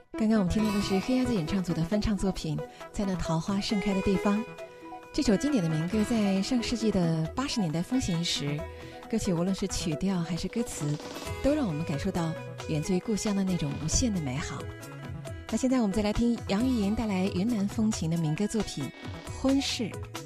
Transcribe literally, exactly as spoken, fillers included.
刚刚我们听到的是黑鸭子演唱组的翻唱作品《在那桃花盛开的地方》。这首经典的民歌在上世纪的八十年代风行一时，歌曲无论是曲调还是歌词，都让我们感受到源自于故乡的那种无限的美好。那现在我们再来听杨钰莹带来云南风情的民歌作品《婚事》。